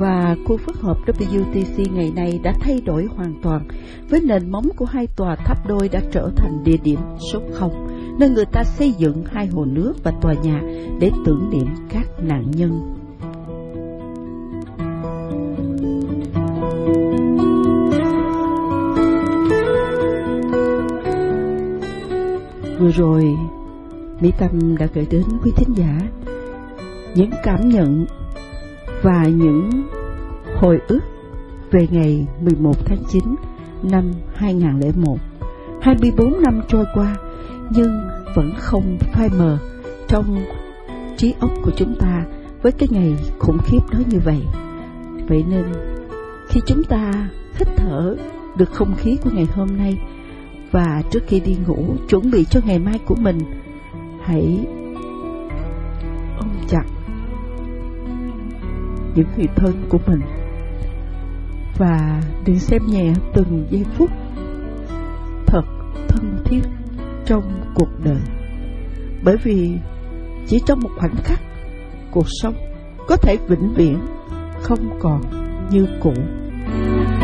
Và khu phức hợp WTC ngày nay đã thay đổi hoàn toàn, với nền móng của hai tòa tháp đôi đã trở thành địa điểm số 0, nơi người ta xây dựng hai hồ nước và tòa nhà để tưởng niệm các nạn nhân. Vừa rồi, Mỹ Tâm đã gửi đến quý thính giả những cảm nhận và những hồi ức về ngày 11 tháng 9 năm 2001. 24 năm trôi qua nhưng vẫn không phai mờ trong trí óc của chúng ta với cái ngày khủng khiếp đó như vậy. Vậy nên khi chúng ta hít thở được không khí của ngày hôm nay và trước khi đi ngủ chuẩn bị cho ngày mai của mình, hãy ôm chặt những người thân của mình và đừng xem nhẹ từng giây phút thật thân thiết trong cuộc đời. Bởi vì chỉ trong một khoảnh khắc, cuộc sống có thể vĩnh viễn không còn như cũ.